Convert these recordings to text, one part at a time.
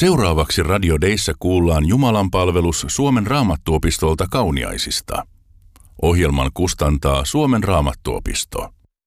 Seuraavaksi Radio Dayssä kuullaan Jumalanpalvelus Suomen Raamattuopistolta Kauniaisista. Ohjelman kustantaa Suomen Raamattuopisto.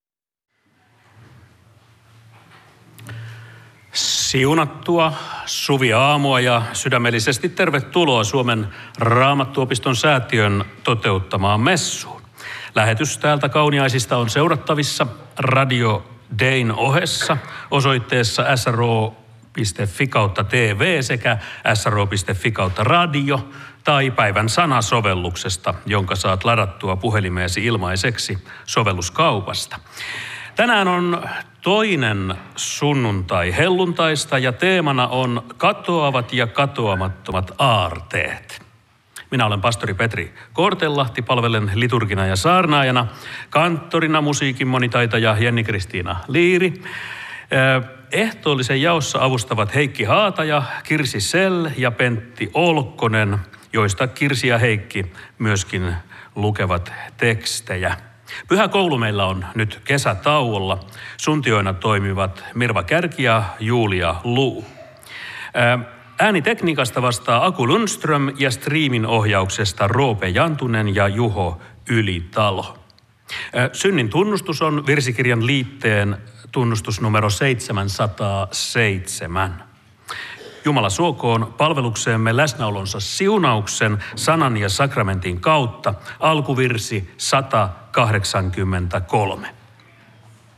Siunattua suviaamua ja sydämellisesti tervetuloa Suomen Raamattuopiston säätiön toteuttamaan messuun. Lähetys täältä Kauniaisista on seurattavissa Radio Dayn ohessa osoitteessa sro.fi/tv sekä sro.fi/radio tai päivän sanasovelluksesta, jonka saat ladattua puhelimeesi ilmaiseksi sovelluskaupasta. Tänään on toinen sunnuntai helluntaista ja teemana on katoavat ja katoamattomat aarteet. Minä olen pastori Petri Kortelahti, palvelen liturgina ja saarnaajana, kanttorina musiikin monitaitaja Jenni-Kristiina Liiri. Ehtoollisen jaossa avustavat Heikki Haataja, Kirsi Sell ja Pentti Olkkonen, joista Kirsi ja Heikki myöskin lukevat tekstejä. Pyhä koulu meillä on nyt kesätauolla. Suntioina toimivat Mirva Kärki ja Julia Luu. Äänitekniikasta vastaa Aku Lundström ja striimin ohjauksesta Roope Jantunen ja Juho Ylitalo. Synnin tunnustus on virsikirjan liitteen tunnustus numero 707. Jumala suokoon palvelukseemme läsnäolonsa siunauksen, sanan ja sakramentin kautta. Alkuvirsi 183.